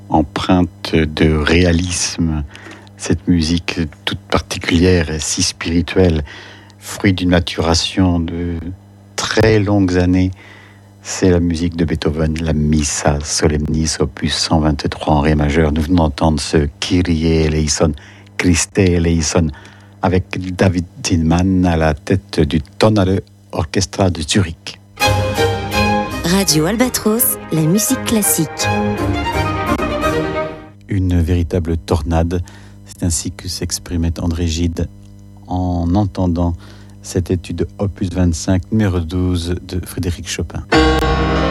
empreinte de réalisme. Cette musique toute particulière et si spirituelle, fruit d'une maturation de très longues années, c'est la musique de Beethoven, la Missa Solemnis, opus 123 en ré majeur. Nous venons d'entendre ce Kyrie eleison, Christe eleison, avec David Zinman à la tête du Tonale Orchestra de Zurich. Radio Albatros, la musique classique. Une véritable tornade, c'est ainsi que s'exprimait André Gide en entendant cette étude opus 25, numéro 12 de Frédéric Chopin.